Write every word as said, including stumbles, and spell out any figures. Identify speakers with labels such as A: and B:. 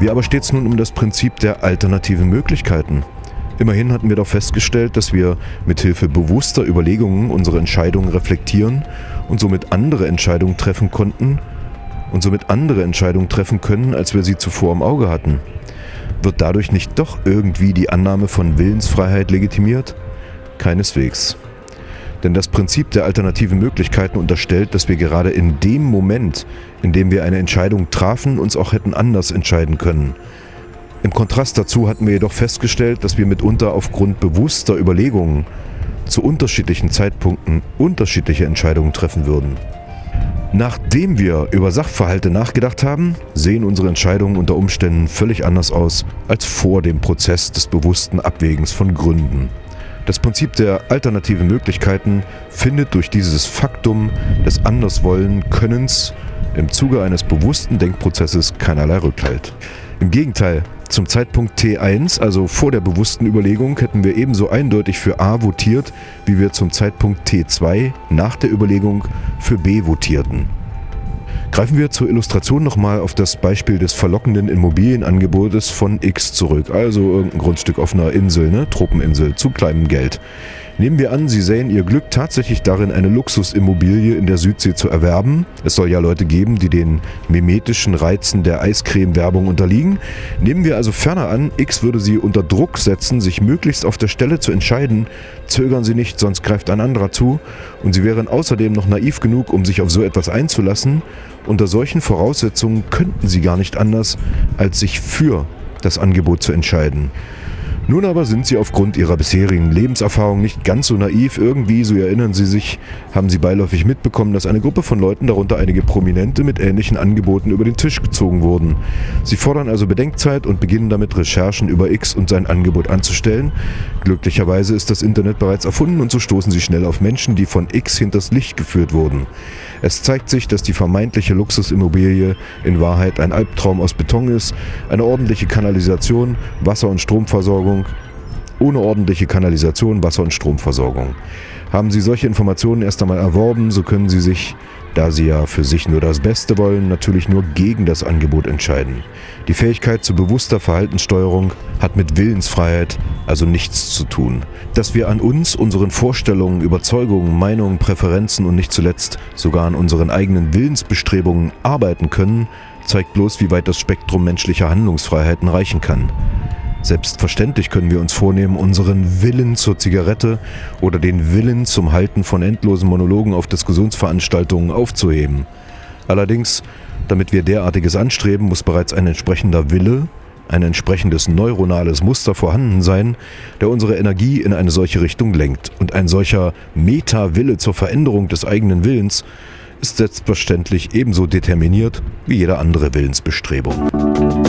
A: Wir aber stets nun um das Prinzip der alternativen Möglichkeiten. Immerhin hatten wir doch festgestellt, dass wir mithilfe bewusster Überlegungen unsere Entscheidungen reflektieren und somit andere Entscheidungen treffen konnten und somit andere Entscheidungen treffen können, als wir sie zuvor im Auge hatten. Wird dadurch nicht doch irgendwie die Annahme von Willensfreiheit legitimiert? Keineswegs. Denn das Prinzip der alternativen Möglichkeiten unterstellt, dass wir gerade in dem Moment, in dem wir eine Entscheidung trafen, uns auch hätten anders entscheiden können. Im Kontrast dazu hatten wir jedoch festgestellt, dass wir mitunter aufgrund bewusster Überlegungen zu unterschiedlichen Zeitpunkten unterschiedliche Entscheidungen treffen würden. Nachdem wir über Sachverhalte nachgedacht haben, sehen unsere Entscheidungen unter Umständen völlig anders aus als vor dem Prozess des bewussten Abwägens von Gründen. Das Prinzip der alternativen Möglichkeiten findet durch dieses Faktum des Anderswollen-Könnens im Zuge eines bewussten Denkprozesses keinerlei Rückhalt. Im Gegenteil, zum Zeitpunkt T eins, also vor der bewussten Überlegung, hätten wir ebenso eindeutig für A votiert, wie wir zum Zeitpunkt T zwei nach der Überlegung für B votierten. Greifen wir zur Illustration nochmal auf das Beispiel des verlockenden Immobilienangebotes von X zurück, also irgendein Grundstück auf einer Insel, ne, Tropeninsel, zu kleinem Geld. Nehmen wir an, Sie sähen Ihr Glück tatsächlich darin, eine Luxusimmobilie in der Südsee zu erwerben. Es soll ja Leute geben, die den mimetischen Reizen der Eiscreme-Werbung unterliegen. Nehmen wir also ferner an, X würde Sie unter Druck setzen, sich möglichst auf der Stelle zu entscheiden. Zögern Sie nicht, sonst greift ein anderer zu. Und Sie wären außerdem noch naiv genug, um sich auf so etwas einzulassen. Unter solchen Voraussetzungen könnten Sie gar nicht anders, als sich für das Angebot zu entscheiden. Nun aber sind Sie aufgrund Ihrer bisherigen Lebenserfahrung nicht ganz so naiv. Irgendwie, so erinnern Sie sich, haben Sie beiläufig mitbekommen, dass eine Gruppe von Leuten, darunter einige Prominente, mit ähnlichen Angeboten über den Tisch gezogen wurden. Sie fordern also Bedenkzeit und beginnen damit, Recherchen über X und sein Angebot anzustellen. Glücklicherweise ist das Internet bereits erfunden und so stoßen Sie schnell auf Menschen, die von X hinters Licht geführt wurden. Es zeigt sich, dass die vermeintliche Luxusimmobilie in Wahrheit ein Albtraum aus Beton ist, eine ordentliche Kanalisation, Wasser- und Stromversorgung, ohne ordentliche Kanalisation, Wasser- und Stromversorgung. Haben Sie solche Informationen erst einmal erworben, so können Sie sich, da Sie ja für sich nur das Beste wollen, natürlich nur gegen das Angebot entscheiden. Die Fähigkeit zu bewusster Verhaltenssteuerung hat mit Willensfreiheit also nichts zu tun. Dass wir an uns, unseren Vorstellungen, Überzeugungen, Meinungen, Präferenzen und nicht zuletzt sogar an unseren eigenen Willensbestrebungen arbeiten können, zeigt bloß, wie weit das Spektrum menschlicher Handlungsfreiheiten reichen kann. Selbstverständlich können wir uns vornehmen, unseren Willen zur Zigarette oder den Willen zum Halten von endlosen Monologen auf Diskussionsveranstaltungen aufzuheben. Allerdings, damit wir derartiges anstreben, muss bereits ein entsprechender Wille, ein entsprechendes neuronales Muster vorhanden sein, der unsere Energie in eine solche Richtung lenkt. Und ein solcher Meta-Wille zur Veränderung des eigenen Willens ist selbstverständlich ebenso determiniert wie jede andere Willensbestrebung.